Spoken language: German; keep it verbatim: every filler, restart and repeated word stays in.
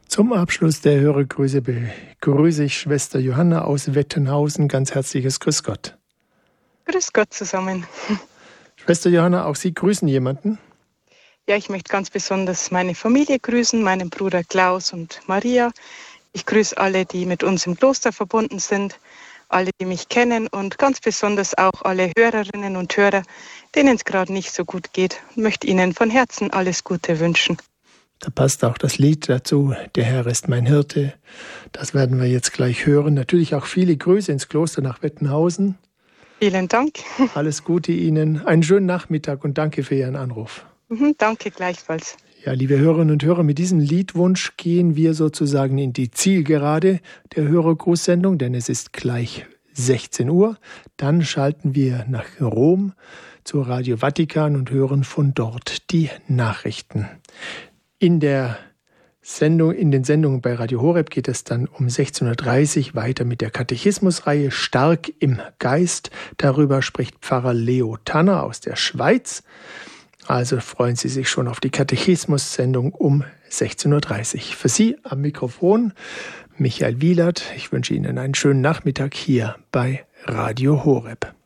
Zum Abschluss der Hörergrüße begrüße ich Schwester Johanna aus Wettenhausen. Ganz herzliches Grüß Gott. Grüß Gott zusammen. Schwester Johanna, auch Sie grüßen jemanden? Ja, ich möchte ganz besonders meine Familie grüßen, meinen Bruder Klaus und Maria. Ich grüße alle, die mit uns im Kloster verbunden sind, alle, die mich kennen und ganz besonders auch alle Hörerinnen und Hörer, denen es gerade nicht so gut geht. Ich möchte Ihnen von Herzen alles Gute wünschen. Da passt auch das Lied dazu, Der Herr ist mein Hirte. Das werden wir jetzt gleich hören. Natürlich auch viele Grüße ins Kloster nach Wettenhausen. Vielen Dank. Alles Gute Ihnen, einen schönen Nachmittag und danke für Ihren Anruf. Mhm, danke gleichfalls. Ja, liebe Hörerinnen und Hörer, mit diesem Liedwunsch gehen wir sozusagen in die Zielgerade der Hörergrußsendung, denn es ist gleich sechzehn Uhr. Dann schalten wir nach Rom zu Radio Vatikan und hören von dort die Nachrichten. In der Sendung, in den Sendungen bei Radio Horeb geht es dann um sechzehn Uhr dreißig weiter mit der Katechismusreihe Stark im Geist. Darüber spricht Pfarrer Leo Tanner aus der Schweiz. Also freuen Sie sich schon auf die Katechismus-Sendung um sechzehn Uhr dreißig. Für Sie am Mikrofon Michael Wielert. Ich wünsche Ihnen einen schönen Nachmittag hier bei Radio Horeb.